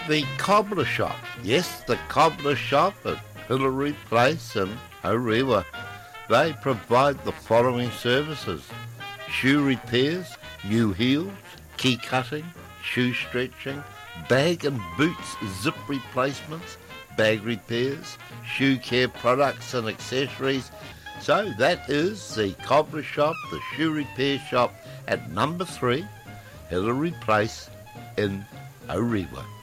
The Cobbler Shop. Yes, the Cobbler Shop at Hillary Place in Orewa. They provide the following services: shoe repairs, new heels, key cutting, shoe stretching, bag and boots zip replacements, bag repairs, shoe care products and accessories. So that is the Cobbler Shop, the shoe repair shop at number 3, Hillary Place in Orewa.